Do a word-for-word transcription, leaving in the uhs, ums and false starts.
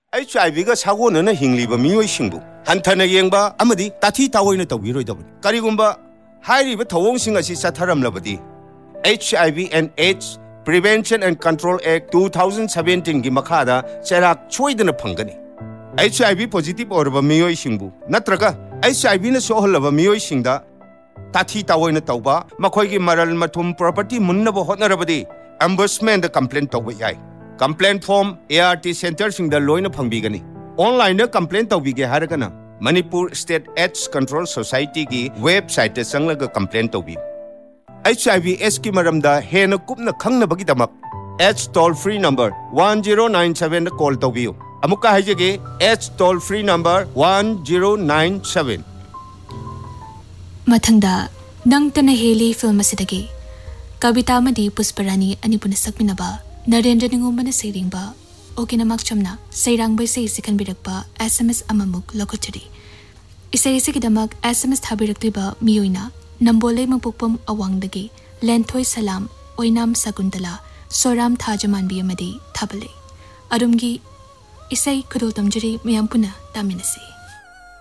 H I V ga sagonana hingliba miyoi singbu hanthana yengba amadi tathi tawoina tawbiroidabani karigumba hairiba thawong sing asi satharamlabadi H I V and AIDS Prevention and Control Act twenty seventeen gi makhada cherak choidana phangani H I V positive orba miyoi singbu natraga H I V na soholaba miyoi singda tathi tawoina tawba makhoi gi maral mathum property munnaba hotnarabadi ombudsman da complaint tawba yai Complaint form A R T Center sing the loina pangbigani. Online complaint of Bige Haragana. Manipur State AIDS Control Society ki website the Sanglaga complaint of you. H I V S Kimaramda Hena Kupna Kangna Bagitamak. AIDS toll free number one zero nine seven call to view. Amuka Hajage AIDS toll free number one zero nine seven. Matangda Nang Tanaheli film Asidagi. Kavita Madi Pusparani Anipunasakminaba. Narendra Ningumana Siringba, Okinamak Chamna, Sayrang by Say Sikan Birakba, S M S Amamuk, Lokoturi. Isay Sikidamak, S M S Tabirakliba, Mioina, Nambole Mapupum Awangdagi, Lentoy Salam, Oinam Saguntala, Soram Tajaman Biamadi, Tabale. Arumgi Isay Kudotamjuri, Miampuna, Daminasi.